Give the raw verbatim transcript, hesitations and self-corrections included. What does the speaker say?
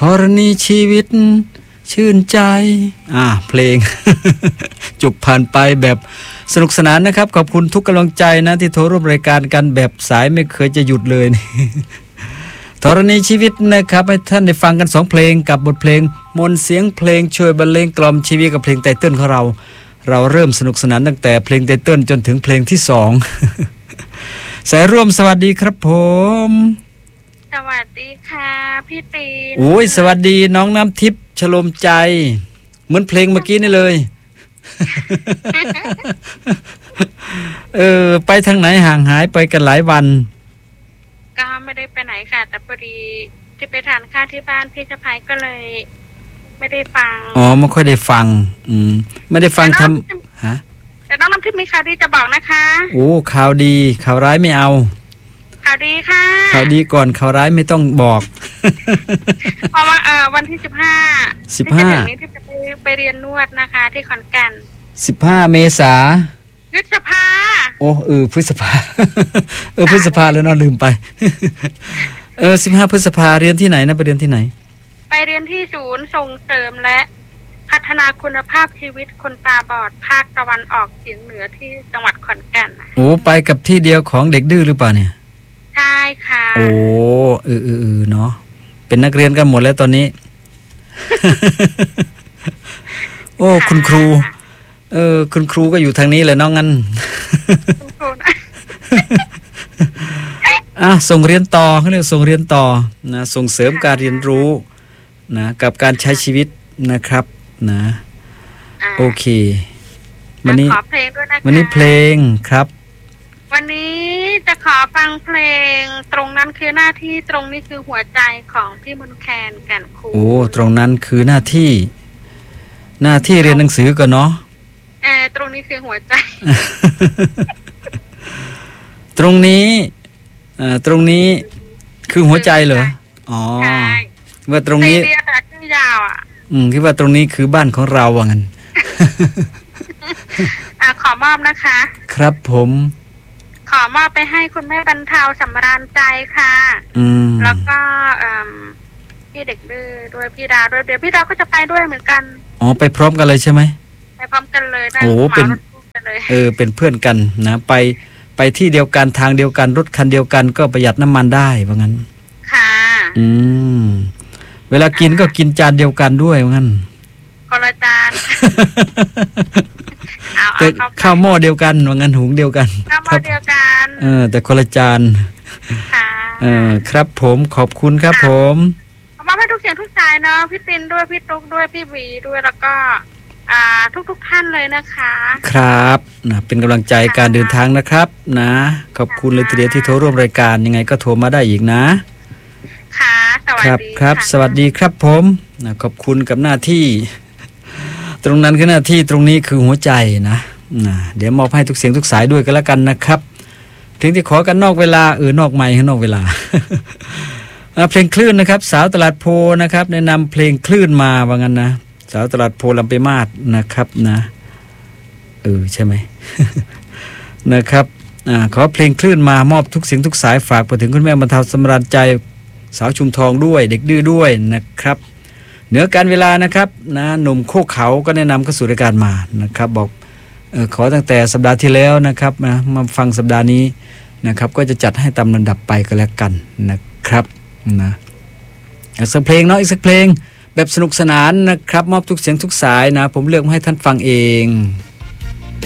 รณีชีวิตชื่นใจอ่าเพลง จบผ่านไปแบบสนุกสนานนะครับขอบคุณทุกกำลังใจนะที่โทรร่วมรายการกันแบบสายไม่เคยจะหยุดเลย ธรณีชีวิตนะครับให้ท่านได้ฟังกันสองเพลงกับบทเพลงมนต์เสียงเพลงช่วยบรรเลงกล่อมชีวิตกับเพลงไตเติ้ลของเราเราเริ่มสนุกสนานตั้งแต่เพลงไตเติ้ลจนถึงเพลงที่สอง สายร่วมสวัสดีครับผมสวัสดีค่ะพี่ตีนโอ้ยสวัสดีน้องน้ำทิพย์ชโลมใจเหมือนเพลงเมื่อกี้นี่เลย เออไปทางไหนห่างหายไปกันหลายวันก็ไม่ได้ไปไหนค่ะแต่พอดีที่ไปทานข้าวที่บ้านพี่สะพ้ายก็เลยไม่ได้ฟังอ๋อไม่ค่อยได้ฟังอืมไม่ได้ฟังทำฮะแต่น้องน้ำทิพย์มีข่าวดีจะบอกนะคะโอ้ข่าวดีข่าวร้ายไม่เอาข่าวดีค่ะข่าวดีก่อนข่าวร้ายไม่ต้องบอกเพราะว่าเออวันที่สิบห้าสิบห้าที่จะไปไปเรียนนวดนะคะที่ขอนแก่นสิบห้าเมษาพฤษภาโอ้เออพฤษภาเออพฤษภาแล้วเนาะลืมไปเออสิบห้าพฤษภาเรียนที่ไหนนะไปเรียนที่ไหนไปเรียนที่ศูนย์ส่งเสริมและพัฒนาคุณภาพชีวิตคนตาบอดภาคตะวันออกเฉียงเหนือที่จังหวัดขอนแก่นโอ้ไปกับที่เดียวของเด็กดื้อหรือเปล่าเนี่ยใช่ค่ะโอ้เออเออเออเนาะเป็นนักเรียนกันหมดแล้วตอนนี้ โอ้คุณครูเออคุณครูก็อยู่ทางนี้เลยน้องงั้นอ่ะส่งเรียนต่อเขาเรียกส่งเรียนต่อนะส่งเสริมการเรียนรู้นะกับการใช้ชีวิตนะครับนะโอเควันนี้วันนี้เพลงครับวันนี้จะขอฟังเพลงตรงนั้นคือหน้าที่ตรงนี้คือหัวใจของพี่มนแคนแก่นคูนโอ้ตรงนั้นคือหน้าที่หน้าที่เรียนหนังสือก่อนเนาะเออตรงนี้คือหัวใจตรงนี้อ่าตรงนี้คือหัวใจเหรออ๋อว่าตรงนี้เรียนแต่ชื่อยาวอ่ะอืมคิดว่าตรงนี้คือบ้านของเราว่างั้นอ่าขอมอบนะคะครับผมขอมอบไปให้คุณแม่บรรเทาสำราญใจค่ะอืมแล้วก็พี่เด็กดื้อด้วยพี่ดาวด้วยเดี๋ยวพี่ดาวก็จะไปด้วยเหมือนกันอ๋อไปพร้อมกันเลยใช่ไหมไปพร้อมกันเลยโอ้เป็นเออเป็นเพื่อนกันนะไปไปที่เดียวกันทางเดียวกันรถคันเดียวกันก็ประหยัดน้ำมันได้ว่างั้นค่ะอืมเวลากินก็กินจานเดียวกันด้วยว่างั้นคนละจานแต่ข้าวหม้อเดียวกันว่างั้นหุงเดียวกันข้าวหม้อเดียวกันเออแต่คนละจานค่ะเออครับผมขอบคุณครับผมขอมอบให้ทุกเสียงทุกสายเนาะพี่ตินด้วยพี่ตุ๊กด้วยพี่หวีด้วยแล้วก็อ่าทุกๆท่านเลยนะคะครับนะเป็นกำลังใจการเดินทางนะครับนะขอบคุณเลยทีเดียวที่โทรร่วมรายการยังไงก็โทรมาได้อีกนะค่ะสวัสดีครับสวัสดีครับผมนะขอบคุณกับหน้าที่ตรงนั้นคือหน้าที่ตรงนี้คือหัวใจนะนะเดี๋ยวมอบให้ทุกเสียงทุกสายด้วยกันแล้วกันนะครับถึงที่ขอกันนอกเวลาเออนอกไมค์นอกเวลา เพลงคลื่นนะครับสาวตลาดโพนะครับแนะนำเพลงคลื่นมาว่างั้นนะสาวตลาดโพลำไปมาศนะครับนะเออใช่ไหม นะครับอ่าขอเพลงคลื่นมามอบทุกเสียงทุกสายฝากไปถึงคุณแม่บรรเทาสำราญใจสาวชุมทองด้วยเด็กดื้อด้วยนะครับเหนือการเวลานะครับนะหนุ่มโคกเขาก็แนะนำเข้าสู่รายการมานะครับบอกเออขอตั้งแต่สัปดาห์ที่แล้วนะครับนะมาฟังสัปดาห์นี้นะครับก็จะจัดให้ตามลำดับไปก็แล้วกันนะครับนะอีกสักเพลงเนาะอีกสักเพลงแบบสนุกสนานนะครับมอบทุกเสียงทุกสายนะผมเลือกมาให้ท่านฟังเอง